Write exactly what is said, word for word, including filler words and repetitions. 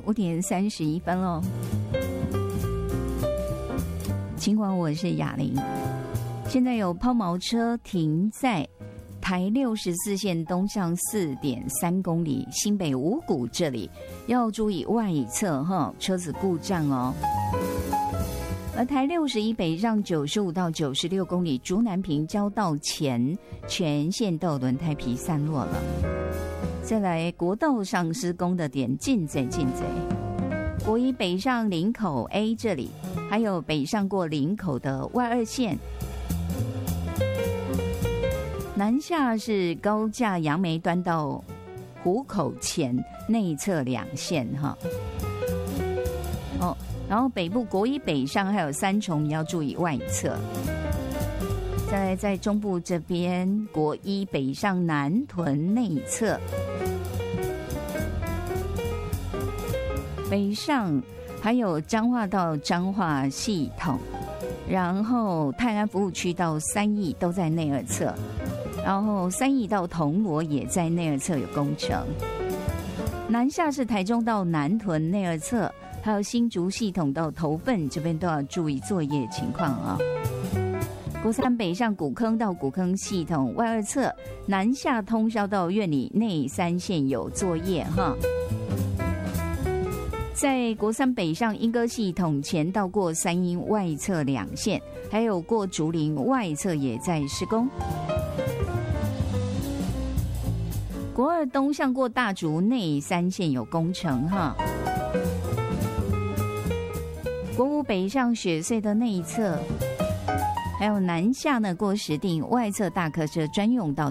五点三十一分喽。尽管我是雅玲，现在有抛锚车停在台六十四线东向四点三公里新北五股这里，要注意外侧哈，车子故障哦。而台六十一北上九十五到九十六公里竹南平交道前全线道轮胎皮散落了。再来国道上施工的点进贼进贼，国一北上林口 A 这里，还有北上过林口的外二线。南下是高架杨梅端到湖口前内侧两线哈。哦。然后北部国一北上还有三重，你要注意外侧。再来在中部这边，国一北上南屯内侧，北上还有彰化到彰化系统，然后泰安服务区到三义都在内二侧，然后三义到铜锣也在内二侧有工程。南下是台中到南屯内二侧，还有新竹系统到头份这边都要注意作业情况啊。国三北上古坑到古坑系统外二侧，南下通宵到苑里内三线有作业哈。在国三北上莺歌系统前到过三鶯外侧两线，还有过竹林外侧也在施工。国二东向过大竹内三线有工程哈。国五北上雪隧的内侧，还有南下呢过石碇外侧大客车专用道